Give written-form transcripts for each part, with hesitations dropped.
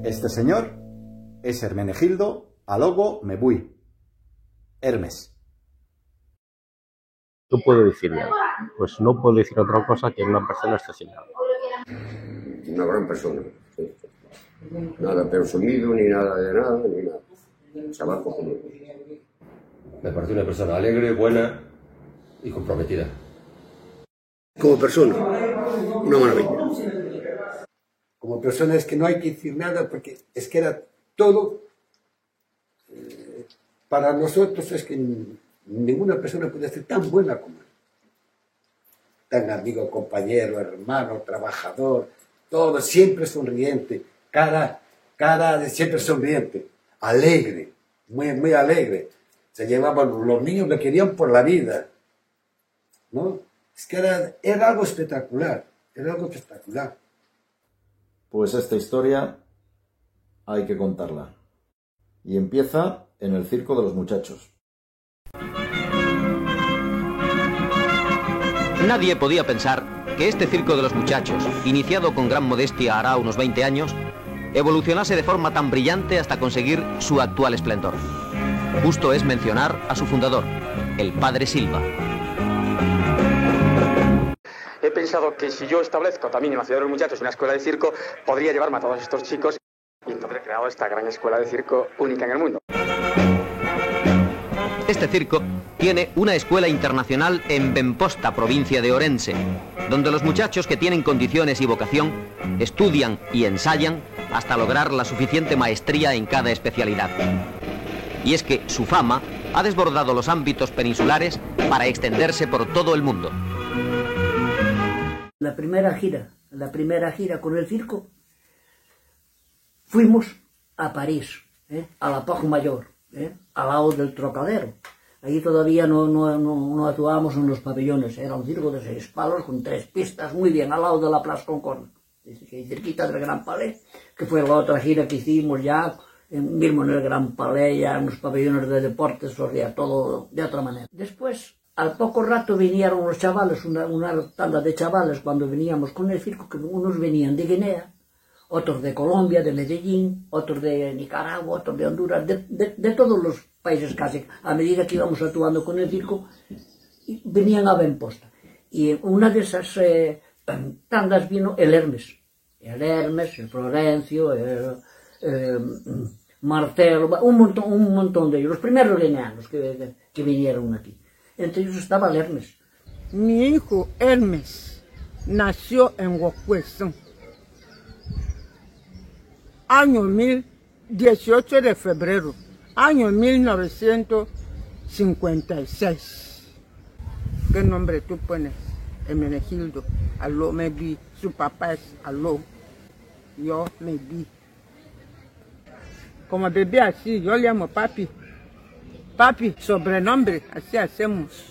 Este señor es Hermenegildo Alogo Mebui, Hermes. ¿Qué puedo decirle? Pues no puedo decir otra cosa que una persona excepcional. Una gran persona, sí. Nada presumido, ni nada de nada, ni nada. Trabajo como... Me parece una persona alegre, buena y comprometida. Como persona, una maravilla. Como persona es que no hay que decir nada porque es que era todo... para nosotros es que ninguna persona puede ser tan buena como él. Tan amigo, compañero, hermano, trabajador, todo, siempre sonriente, cara de siempre sonriente, alegre, muy alegre. Se llevaban, los niños le querían por la vida, ¿no? Es que era algo espectacular, era algo espectacular. Pues esta historia hay que contarla. Y empieza en el Circo de los Muchachos. Nadie podía pensar que este Circo de los Muchachos, iniciado con gran modestia hará unos 20 años, evolucionase de forma tan brillante hasta conseguir su actual esplendor. Justo es mencionar a su fundador, el padre Silva. He pensado que si yo establezco también en la ciudad de los muchachos una escuela de circo, podría llevarme a todos estos chicos y entonces he creado esta gran escuela de circo única en el mundo. Este circo tiene una escuela internacional en Benposta, provincia de Orense, donde los muchachos que tienen condiciones y vocación estudian y ensayan hasta lograr la suficiente maestría en cada especialidad. Y es que su fama ha desbordado los ámbitos peninsulares para extenderse por todo el mundo. La primera gira con el circo, fuimos a París, a la Porte Mayor, al lado del Trocadero. Allí todavía no actuábamos en los pabellones, era un circo de 6 palos con 3 pistas, muy bien, al lado de la Place Concorde, cerquita del Gran Palais, que fue la otra gira que hicimos ya, mismo en el Gran Palais, ya en los pabellones de deportes, corría todo de otra manera. Después, al poco rato vinieron los chavales, una tanda de chavales cuando veníamos con el circo, que unos venían de Guinea, otros de Colombia, de Medellín, otros de Nicaragua, otros de Honduras, de todos los países casi. A medida que íbamos actuando con el circo, venían a Benposta. Y en una de esas tandas vino el Hermes, el Florencio, Marcelo, un montón de ellos, los primeros guineanos que vinieron aquí. Entre ellos estaba el Hermes. Mi hijo Hermes nació en Huacuezón. Año 18 de febrero, año 1956. ¿Qué nombre tú pones? Hermenegildo, Aló Mebui. Su papá es Aló, yo Mebui. Como bebé así, yo le llamo papi. Papi, sobrenombre, así hacemos.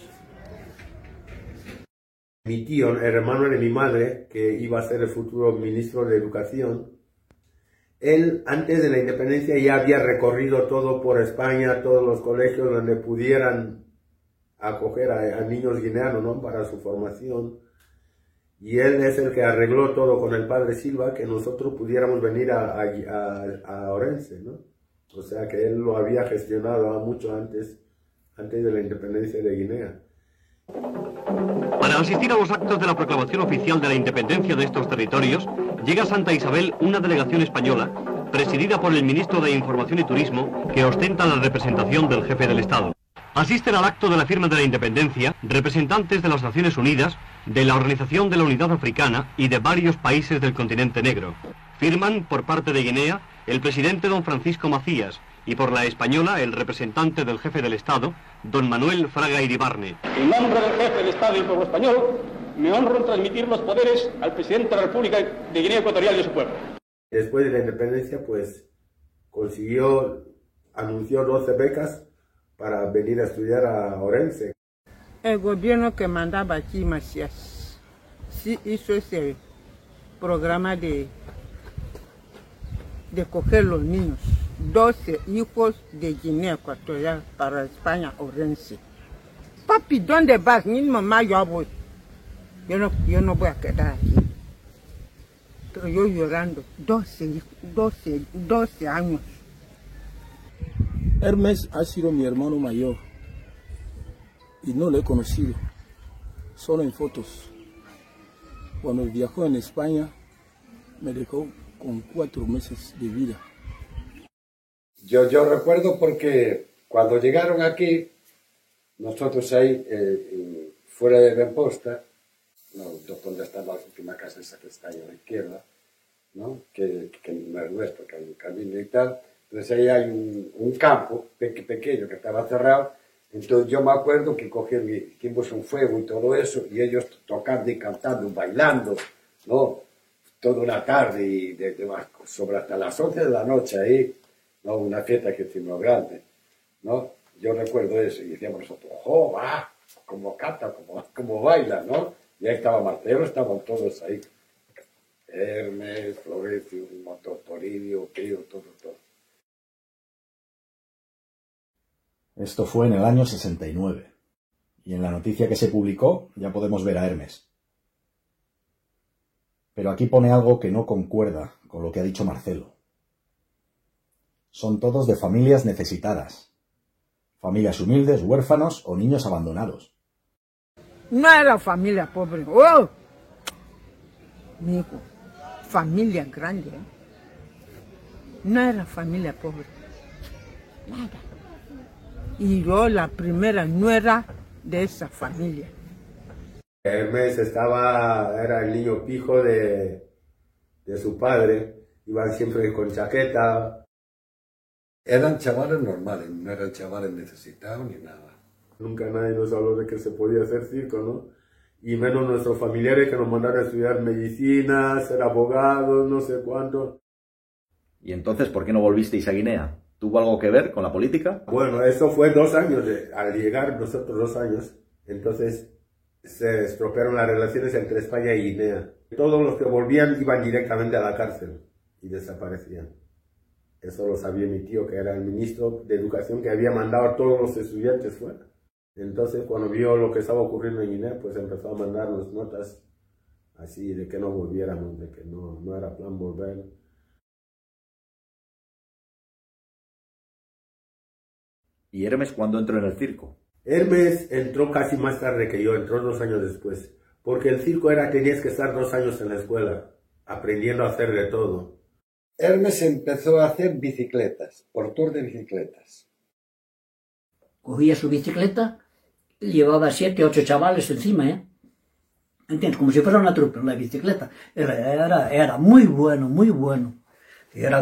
Mi tío, el hermano de mi madre, que iba a ser el futuro ministro de Educación, él antes de la independencia ya había recorrido todo por España, todos los colegios donde pudieran acoger a niños guineanos, ¿no?, para su formación. Y él es el que arregló todo con el padre Silva, que nosotros pudiéramos venir a Orense, ¿no? O sea que él lo había gestionado mucho antes de la independencia de Guinea. Para asistir a los actos de la proclamación oficial de la independencia de estos territorios, llega a Santa Isabel una delegación española, presidida por el ministro de Información y Turismo, que ostenta la representación del jefe del Estado. Asisten al acto de la firma de la independencia representantes de las Naciones Unidas, de la Organización de la Unidad Africana y de varios países del continente negro. Firman, por parte de Guinea, el presidente don Francisco Macías, y por la española, el representante del jefe del Estado, don Manuel Fraga Iribarne. En nombre del jefe del Estado y del pueblo español, me honro en transmitir los poderes al presidente de la República de Guinea Ecuatorial y a su pueblo. Después de la independencia, pues, anunció 12 becas para venir a estudiar a Orense. El gobierno que mandaba aquí, Macías, sí hizo ese programa de coger los niños. 12 hijos de Guinea Ecuatorial para España, Orense. Papi, ¿dónde vas? Mi mamá, yo voy. Yo no voy a quedar aquí. Pero yo llorando, 12 años. Hermes ha sido mi hermano mayor y no lo he conocido, solo en fotos. Cuando viajó en España, me dejó con 4 meses de vida. Yo recuerdo porque cuando llegaron aquí, nosotros ahí, fuera de Benposta, no, donde está la última casa esa que está ahí a la izquierda, ¿no? que no es nuestro, que hay un camino y tal. Entonces ahí hay un campo pequeño que estaba cerrado. Entonces yo me acuerdo que hicimos un fuego y todo eso, y ellos tocando y cantando, bailando, ¿no? Toda una tarde y sobre hasta las 11 de la noche ahí, ¿no? Una fiesta que hicimos grande, ¿no? Yo recuerdo eso y decíamos nosotros, ¡oh, va! Como canta, como baila, ¿no? Y ahí estaba Marcelo, estaban todos ahí. Hermes, Florencio, Toribio, Pío, todo. Esto fue en el año 69. Y en la noticia que se publicó ya podemos ver a Hermes. Pero aquí pone algo que no concuerda con lo que ha dicho Marcelo. Son todos de familias necesitadas. Familias humildes, huérfanos o niños abandonados. No era familia pobre. ¡Oh! Mi hijo, familia grande. No era familia pobre. Nada. Y yo la primera nuera de esa familia. Hermes era el niño pijo de su padre. Iban siempre con chaqueta. Eran chavales normales, no eran chavales necesitados ni nada. Nunca nadie nos habló de que se podía hacer circo, ¿no? Y menos nuestros familiares que nos mandaron a estudiar medicina, ser abogados, no sé cuánto. ¿Y entonces por qué no volvisteis a Guinea? ¿Tuvo algo que ver con la política? Bueno, eso fue 2 años, al llegar nosotros 2 años, entonces se estropearon las relaciones entre España y Guinea. Todos los que volvían iban directamente a la cárcel y desaparecían. Eso lo sabía mi tío, que era el ministro de Educación, que había mandado a todos los estudiantes fuera. Entonces, cuando vio lo que estaba ocurriendo en Guinea, pues empezó a mandarnos notas así de que no volviéramos, de que no era plan volver. ¿Y Hermes cuándo entró en el circo? Hermes entró casi más tarde que yo, entró 2 años después. Porque el circo tenías que estar 2 años en la escuela, aprendiendo a hacer de todo. Hermes empezó a hacer bicicletas, por tour de bicicletas. Cogía su bicicleta, llevaba 7 o 8 chavales encima, ¿eh? ¿Entiendes? Como si fuera una trupe, la bicicleta. Era muy bueno, muy bueno. Era